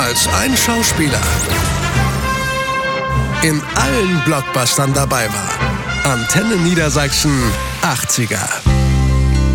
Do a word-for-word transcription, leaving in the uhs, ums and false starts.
als ein Schauspieler in allen Blockbustern dabei war. Antenne Niedersachsen achtziger.